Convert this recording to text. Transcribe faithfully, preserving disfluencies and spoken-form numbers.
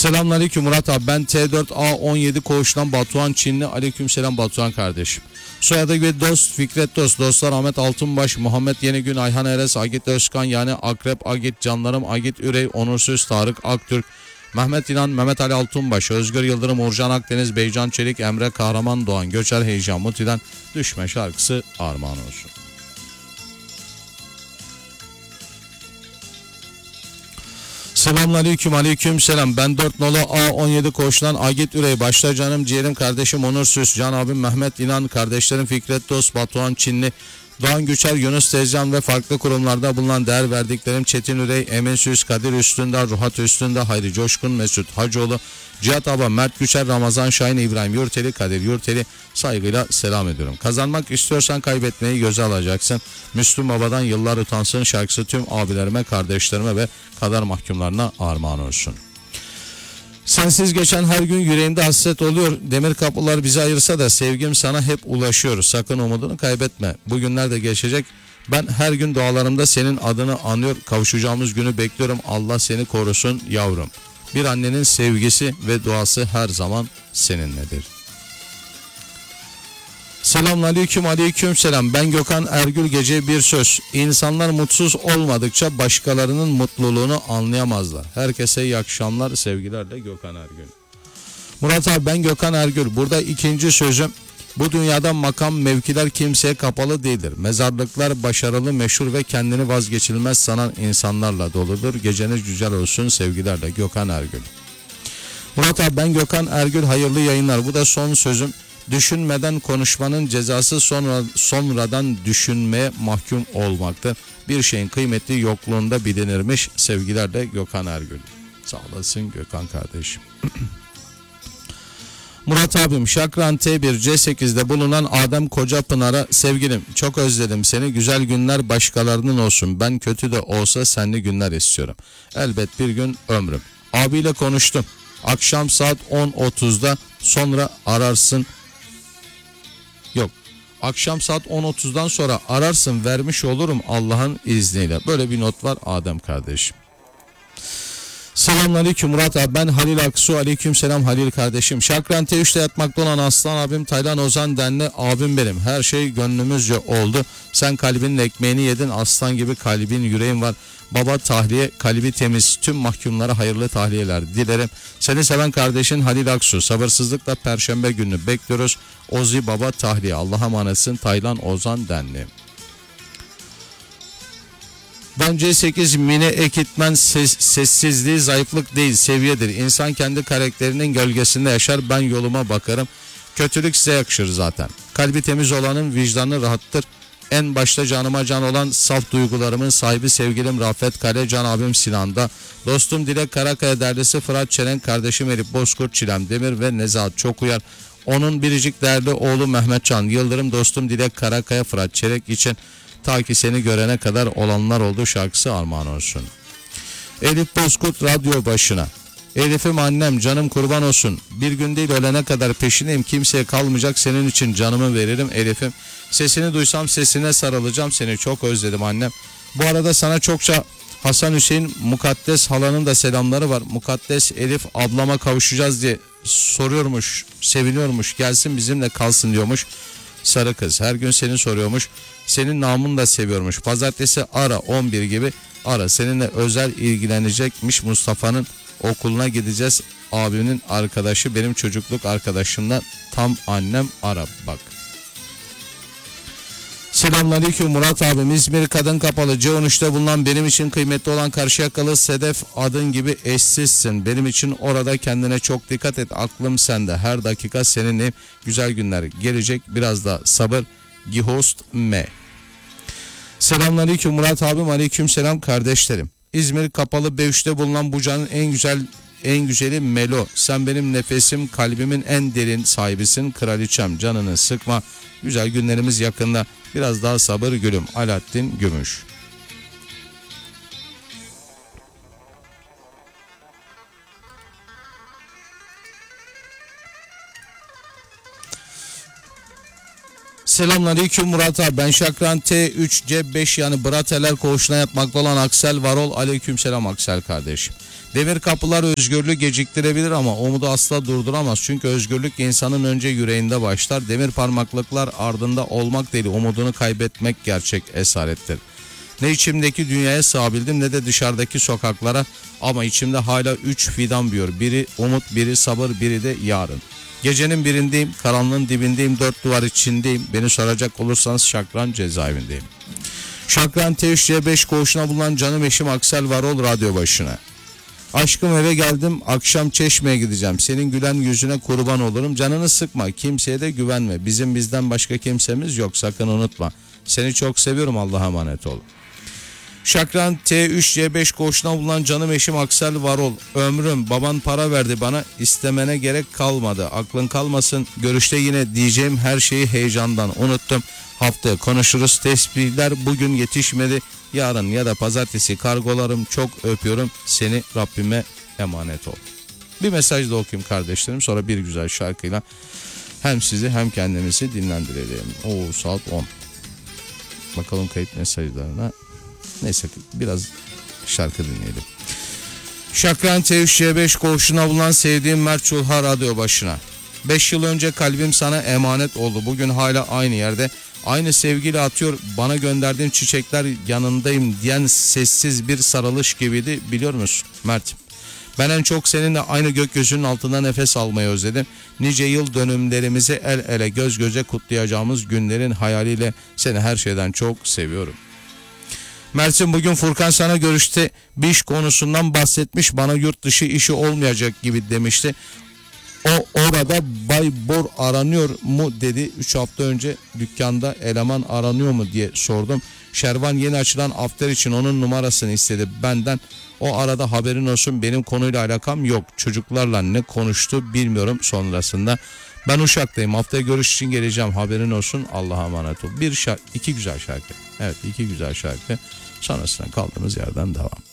Selamünaleyküm Murat abi, ben T dört A on yedi koğuştan Batuhan Çinli. Aleykümselam Batuhan kardeşim. Soyadı gibi Dost, Fikret Dost, dostlar Ahmet Altınbaş, Muhammed Yenigün, Ayhan Eres, Agit Özkan, yani Akrep, Agit Canlarım, Agit Ürey, Onursuz, Tarık Aktürk, Mehmet İnan, Mehmet Ali Altunbaş, Özgür Yıldırım, Urcan Akdeniz, Beycan Çelik, Emre Kahraman Doğan, Göçer Heyecan Muti'den Düşme şarkısı armağan olsun. Selamünaleyküm, aleyküm selam. Ben dört nolu A on yedi koğuştan Agit Ürey. Başta canım ciğerim kardeşim Onur Süs, can abim Mehmet İnan, kardeşlerim Fikret Dost, Batuhan Çinli, Doğan Güçer, Yunus Tezcan ve farklı kurumlarda bulunan değer verdiklerim Çetin Ürey, Emin Süs, Kadir Üstündar, Ruhat Üstündar, Hayri Coşkun, Mesut Hacıoğlu, Cihat Aba, Mert Güçer, Ramazan Şahin, İbrahim Yurteli, Kadir Yurteli saygıyla selam ediyorum. Kazanmak istiyorsan kaybetmeyi göze alacaksın. Müslüm Baba'dan Yıllar Utansın şarkısı tüm abilerime, kardeşlerime ve kader mahkumlarına armağan olsun. Sensiz geçen her gün yüreğimde hasret oluyor. Demir kapılar bizi ayırsa da sevgim sana hep ulaşıyor. Sakın umudunu kaybetme. Bugünler de geçecek. Ben her gün dualarımda senin adını anıyor. Kavuşacağımız günü bekliyorum. Allah seni korusun yavrum. Bir annenin sevgisi ve duası her zaman seninledir. Selamünaleyküm, aleyküm selam. Ben Gökhan Ergül. Gece bir söz. İnsanlar mutsuz olmadıkça başkalarının mutluluğunu anlayamazlar. Herkese iyi akşamlar, sevgilerle Gökhan Ergül. Murat abi, ben Gökhan Ergül. Burada ikinci sözüm. Bu dünyada makam mevkiler kimseye kapalı değildir. Mezarlıklar başarılı, meşhur ve kendini vazgeçilmez sanan insanlarla doludur. Geceniz güzel olsun, sevgilerle Gökhan Ergül. Murat abi, ben Gökhan Ergül. Hayırlı yayınlar. Bu da son sözüm. Düşünmeden konuşmanın cezası sonra, sonradan düşünmeye mahkum olmaktır. Bir şeyin kıymeti yokluğunda bilinirmiş. Sevgilerle Gökhan Ergül. Sağ olasın Gökhan kardeşim. Murat abim, Şakran T bir C sekiz'de bulunan Adem Kocapınar'a sevgilim, çok özledim seni, güzel günler başkalarının olsun, ben kötü de olsa senli günler istiyorum. Elbet bir gün ömrüm. Abiyle konuştum. Akşam saat on otuzda sonra ararsın. Yok. Akşam saat on otuzdan sonra ararsın, vermiş olurum Allah'ın izniyle. Böyle bir not var Adem kardeşim. Selamünaleyküm Murat abi, ben Halil Aksu. Aleyküm selam Halil kardeşim. Şakran T üç'te yatmakta olan Aslan abim, Taylan Ozan Denli abim benim. Her şey gönlümüzce oldu. Sen kalbinin ekmeğini yedin, aslan gibi kalbin, yüreğin var. Baba tahliye, kalbi temiz, tüm mahkumlara hayırlı tahliyeler dilerim. Seni seven kardeşin Halil Aksu. Sabırsızlıkla perşembe gününü bekliyoruz. Ozi Baba tahliye. Allah'a emanetsin Taylan Ozan Denli. Ben C sekiz mini ekipman, ses, sessizliği zayıflık değil seviyedir. İnsan kendi karakterinin gölgesinde yaşar, ben yoluma bakarım. Kötülük size yakışır zaten. Kalbi temiz olanın vicdanı rahattır. En başta canıma can olan saf duygularımın sahibi sevgilim Rafet Kale, can abim Sinan'da. Dostum Dilek Karakaya derlisi Fırat Çelenk, kardeşim Elif Bozkurt, Çilem Demir ve Nezahat Çokuyar. Onun biricik değerli oğlu Mehmetcan Yıldırım, dostum Dilek Karakaya, Fırat Çelenk için ta ki seni görene kadar olanlar oldu şarkısı armağan olsun. Elif Bozkurt radyo başına. Elif'im annem, canım kurban olsun. Bir gün değil ölene kadar peşineyim. Kimseye kalmayacak, senin için canımı veririm Elif'im. Sesini duysam sesine sarılacağım. Seni çok özledim annem. Bu arada sana çokça Hasan Hüseyin Mukaddes halanın da selamları var. Mukaddes Elif ablama kavuşacağız diye soruyormuş, seviniyormuş. Gelsin bizimle kalsın diyormuş. Sarı kız her gün seni soruyormuş. Senin namını da seviyormuş. Pazartesi ara on bir gibi ara. Seninle özel ilgilenecekmiş. Mustafa'nın okuluna gideceğiz. Abimin arkadaşı, benim çocukluk arkadaşımla tam annem, ara bak. Selamünaleyküm Murat abim. İzmir Kadın Kapalı C on üç'te bulunan benim için kıymetli olan Karşıyakalı Sedef, adın gibi eşsizsin. Benim için orada kendine çok dikkat et. Aklım sende. Her dakika seninle. Güzel günler gelecek. Biraz da sabır. Gihost M. Selamünaleyküm Murat abim. Aleyküm selam kardeşlerim. İzmir Kapalı B üç'te bulunan Buca'nın en güzel en güzeli Melo. Sen benim nefesim, kalbimin en derin sahibisin. Kraliçem, canını sıkma. Güzel günlerimiz yakında. Biraz daha sabır gülüm. Alaaddin Gümüş. Selamünaleyküm Murat abi. Ben Şakran T üç C beş yani Brateler koğuşuna yatmakta olan Aksel Varol. Aleykümselam Aksel kardeşim. Demir kapılar özgürlüğü geciktirebilir ama umudu asla durduramaz. Çünkü özgürlük insanın önce yüreğinde başlar. Demir parmaklıklar ardında olmak değil, umudunu kaybetmek gerçek esarettir. Ne içimdeki dünyaya sığabildim ne de dışarıdaki sokaklara, ama içimde hala üç fidan büyüyor. Biri umut, biri sabır, biri de yarın. Gecenin birindeyim, karanlığın dibindeyim, dört duvar içindeyim. Beni soracak olursanız Şakran cezaevindeyim. Şakran T üç C beş koğuşuna bulunan canım eşim Aksel Varol radyo başına. Aşkım eve geldim, akşam Çeşme'ye gideceğim. Senin gülen yüzüne kurban olurum. Canını sıkma, kimseye de güvenme. Bizim bizden başka kimsemiz yok, sakın unutma. Seni çok seviyorum, Allah'a emanet ol. Şakran T üç C beş koğuşuna bulunan canım eşim Aksel Varol. Ömrüm, baban para verdi bana, istemene gerek kalmadı. Aklın kalmasın, görüşte yine diyeceğim her şeyi heyecandan unuttum. Haftaya konuşuruz. Tespihler bugün yetişmedi. Yarın ya da pazartesi kargolarım, çok öpüyorum. Seni Rabbime emanet ol. Bir mesaj da okuyayım kardeşlerim. Sonra bir güzel şarkıyla hem sizi hem kendimizi dinlendirelim. Oo, saat on. Bakalım kayıt mesajlarına. Neyse biraz şarkı dinleyelim. Şakran T üç C beş koğuşuna bulunan sevdiğim Mert Çulha radyo başına. beş yıl önce kalbim sana emanet oldu. Bugün hala aynı yerde. Aynı sevgiyle atıyor, bana gönderdiğin çiçekler yanındayım diyen sessiz bir sarılış gibiydi, biliyor musun Mert? Ben en çok seninle aynı gökyüzünün altında nefes almayı özledim. Nice yıl dönümlerimizi el ele göz göze kutlayacağımız günlerin hayaliyle seni her şeyden çok seviyorum. Mert'im, bugün Furkan sana görüşte bir iş konusundan bahsetmiş, bana yurt dışı işi olmayacak gibi demişti. O orada Bay Bor aranıyor mu dedi. üç hafta önce dükkanda eleman aranıyor mu diye sordum. Şervan yeni açılan after için onun numarasını istedi benden. O arada haberin olsun, benim konuyla alakam yok. Çocuklarla ne konuştu bilmiyorum sonrasında. Ben Uşak'tayım, haftaya görüş için geleceğim, haberin olsun, Allah'a emanet ol. Bir şarkı, iki güzel şarkı. Evet, iki güzel şarkı. Sonrasında kaldığımız yerden devam.